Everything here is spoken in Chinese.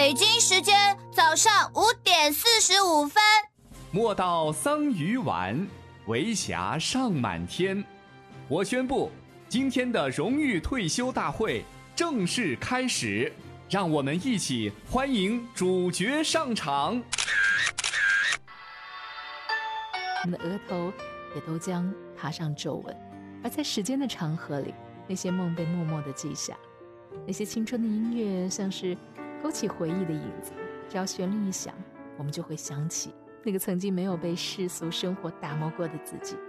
北京时间早上5:45。 莫道桑榆晚，为霞尚满天。我宣布，今天的荣誉退休大会正式开始，让我们一起欢迎主角上场。 我们的额头也都将踏上皱纹，而在时间的长河里，那些梦被默默地记下，那些青春的音乐像是勾起回忆的影子，只要旋律一响，我们就会想起那个曾经没有被世俗生活打磨过的自己。